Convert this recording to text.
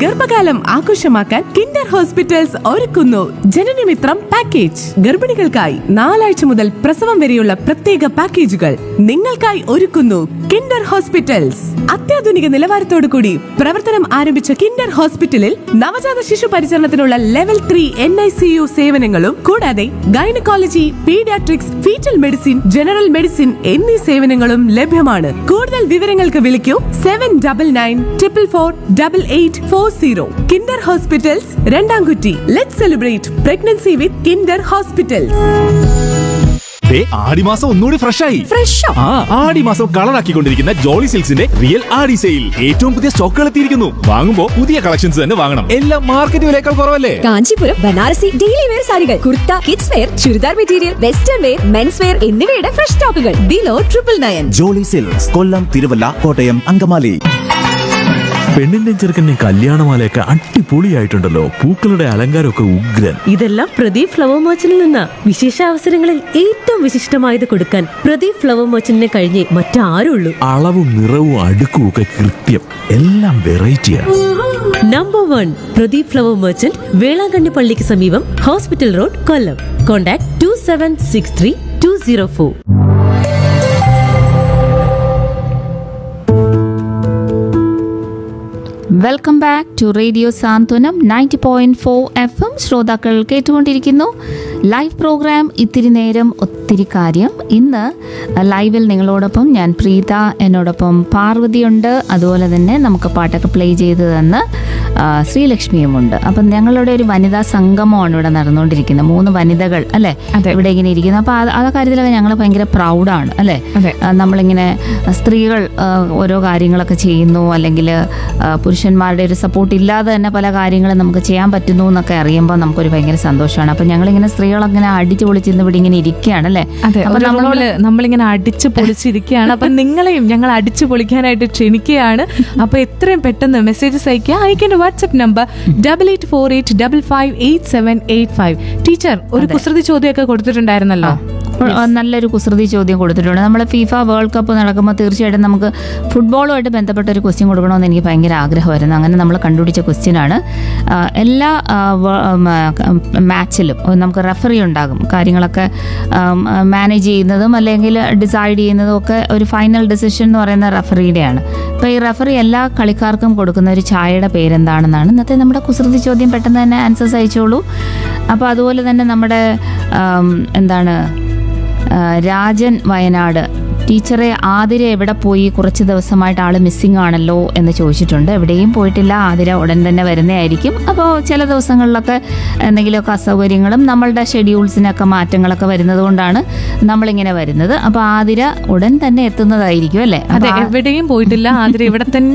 ഗർഭകാലം ആഘോഷമാക്കാൻ Kinder hospitals ഒരുക്കുന്നു ജനനമിത്രം പാക്കേജ്. ഗർഭിണികൾക്കായി 4 ആഴ്ച മുതൽ പ്രസവം വരെയുള്ള പ്രത്യേക പാക്കേജുകൾ നിങ്ങൾക്കായി ഒരുക്കുന്നു കിൻഡർ ഹോസ്പിറ്റൽസ്. അത്യാധുനിക നിലവാരത്തോടു കൂടി പ്രവർത്തനം ആരംഭിച്ച കിൻഡർ ഹോസ്പിറ്റലിൽ നവജാത ശിശു പരിചരണത്തിനുള്ള ലെവൽ 3 NICU സേവനങ്ങളും കൂടാതെ gynaecology, paediatrics, fetal medicine, general medicine എന്നീ സേവനങ്ങളും ലഭ്യമാണ്. കൂടുതൽ വിവരങ്ങൾക്ക് വിളിക്കൂ 7944448840. Kinder hospitals, രണ്ടാംകുറ്റി. Let's celebrate pregnancy with Kinder hospitals. ആടിമാസം ഒന്നുകൂടി ഫ്രഷായി. ആടിമാസം കളറാക്കിക്കൊണ്ടിരിക്കുന്ന ജോളി സിൽക്സിന്റെ റിയൽ ആടി സെയിൽ. ഏറ്റവും പുതിയ സ്റ്റോക്കുകൾ എത്തിയിരിക്കുന്നു. വാങ്ങുമ്പോൾ പുതിയ കളക്ഷൻസ് തന്നെ വാങ്ങണം. എല്ലാം മാർക്കറ്റ് വിലയേക്കാൾ കുറവല്ലേ? കാഞ്ചീപുരം ബനാറസി ഡെയിലി വെയർ സാരികൾ, kurta, kids wear, churidar material, western wear, men's wear എന്നിവയുടെ ഫ്രഷ് സ്റ്റോക്കുകൾ ബിലോ 999. ജോളി സിൽക്സ്, കൊല്ലം, തിരുവല്ല, കോട്ടയം, അങ്കമാലി. പെണ്ണിന്റെ ചെറുക്കന്റെ കല്യാണമാലയൊക്കെ അടിപൊളിയായിട്ടുണ്ടല്ലോ. പൂക്കളുടെ അലങ്കാരമൊക്കെ ഉഗ്രൻ. ഇതെല്ലാം പ്രദീപ് ഫ്ലവർ മർച്ചന്റിൽ നിന്ന്. വിശേഷ അവസരങ്ങളിൽ ഏറ്റവും വിശിഷ്ടമായത് കൊടുക്കാൻ പ്രദീപ് ഫ്ലവർ മർച്ചന്റിനെ കഴിഞ്ഞേ മറ്റാരുള്ളൂ. അളവും നിറവും അടുക്കും ഒക്കെ കൃത്യം. എല്ലാം വെറൈറ്റിയാണ്. Number 1 Pradeep flower merchant, Velankanni പള്ളിക്ക് സമീപം, hospital road, Kollam. Contact 2763 204. Welcome back to radio Santhwanam 90.4 FM. ശ്രോതാക്കൾ കേട്ടുകൊണ്ടിരിക്കുന്നു ലൈവ് പ്രോഗ്രാം ഇത്തിരി നേരം ഒത്തിരി കാര്യം. ഇന്ന് ലൈവിൽ നിങ്ങളോടൊപ്പം ഞാൻ പ്രീത, എന്നോടൊപ്പം പാർവതിയുണ്ട്. അതുപോലെ തന്നെ നമുക്ക് പാട്ടൊക്കെ പ്ലേ ചെയ്ത് തന്ന് ശ്രീലക്ഷ്മിയുമുണ്ട്. അപ്പം ഞങ്ങളുടെ ഒരു വനിതാ സംഗമമാണ് ഇവിടെ നടന്നുകൊണ്ടിരിക്കുന്നത്. 3 വനിതകൾ അല്ലേ ഇവിടെ ഇങ്ങനെ ഇരിക്കുന്നത്. അപ്പോൾ ആ കാര്യത്തിലൊക്കെ ഞങ്ങൾ ഭയങ്കര പ്രൗഡാണ് അല്ലേ. നമ്മളിങ്ങനെ സ്ത്രീകൾ ഓരോ കാര്യങ്ങളൊക്കെ ചെയ്യുന്നു, അല്ലെങ്കിൽ പുരുഷന്മാരുടെ ഒരു സപ്പോർട്ട് ഇല്ലാതെ തന്നെ പല കാര്യങ്ങളും നമുക്ക് ചെയ്യാൻ പറ്റുന്നു എന്നൊക്കെ അറിയുമ്പോൾ നമുക്കൊരു ഭയങ്കര സന്തോഷമാണ്. അപ്പം ഞങ്ങളിങ്ങനെ സ്ത്രീകളങ്ങനെ അടിച്ചു പൊളിച്ചിന്ന് ഇവിടെ ഇങ്ങനെ ഇരിക്കുകയാണ് അല്ലേ. അപ്പൊ നമ്മളിങ്ങനെ അടിച്ചു പൊളിച്ചിരിക്കുകയാണ്. അപ്പൊ നിങ്ങളെയും ഞങ്ങൾ അടിച്ചു പൊളിക്കാനായിട്ട് ക്ഷണിക്കുകയാണ്. അപ്പൊ എത്രയും പെട്ടെന്ന് മെസ്സേജസ് അയക്കേണ്ട വാട്സ്ആപ്പ് നമ്പർ 8848558785. ടീച്ചർ ഒരു കുസൃതി ചോദ്യമൊക്കെ കൊടുത്തിട്ടുണ്ടായിരുന്നല്ലോ. നല്ലൊരു കുസൃതി ചോദ്യം കൊടുത്തിട്ടുണ്ട്. നമ്മൾ ഫിഫ വേൾഡ് കപ്പ് നടക്കുമ്പോൾ തീർച്ചയായിട്ടും നമുക്ക് ഫുട്ബോളുമായിട്ട് ബന്ധപ്പെട്ട ഒരു ക്വസ്റ്റ്യൻ കൊടുക്കണമെന്ന് എനിക്ക് ഭയങ്കര ആഗ്രഹമായിരുന്നു. അങ്ങനെ നമ്മൾ കണ്ടുപിടിച്ച ക്വസ്റ്റ്യനാണ്. എല്ലാ മാച്ചിലും നമുക്ക് റെഫറി ഉണ്ടാകും. കാര്യങ്ങളൊക്കെ മാനേജ് ചെയ്യുന്നതും അല്ലെങ്കിൽ ഡിസൈഡ് ചെയ്യുന്നതും ഒക്കെ ഒരു ഫൈനൽ ഡിസിഷൻ എന്ന് പറയുന്ന റെഫറിയുടെയാണ്. അപ്പോൾ ഈ റെഫറി എല്ലാ കളിക്കാർക്കും കൊടുക്കുന്ന ഒരു ചായയുടെ പേരെന്താണെന്നാണ് ഇന്നത്തെ നമ്മുടെ കുസൃതി ചോദ്യം. പെട്ടെന്ന് തന്നെ ആൻസേഴ്സ് അയച്ചോളൂ. അപ്പോൾ അതുപോലെ തന്നെ നമ്മുടെ എന്താണ് രാജൻ വയനാട്, ടീച്ചറെ ആതിര എവിടെ പോയി? കുറച്ച് ദിവസമായിട്ട് ആൾ മിസ്സിംഗ് ആണല്ലോ എന്ന് ചോദിച്ചിട്ടുണ്ട്. എവിടെയും പോയിട്ടില്ല, ആതിര ഉടൻ തന്നെ വരുന്നതായിരിക്കും. അപ്പോൾ ചില ദിവസങ്ങളിലൊക്കെ എന്തെങ്കിലുമൊക്കെ അസൗകര്യങ്ങളും നമ്മളുടെ ഷെഡ്യൂൾസിനൊക്കെ മാറ്റങ്ങളൊക്കെ വരുന്നത് കൊണ്ടാണ് നമ്മളിങ്ങനെ വരുന്നത്. അപ്പോൾ ആതിര ഉടൻ തന്നെ എത്തുന്നതായിരിക്കും അല്ലേ. അതെ, എവിടെയും പോയിട്ടില്ല, ആതിര ഇവിടെ തന്നെ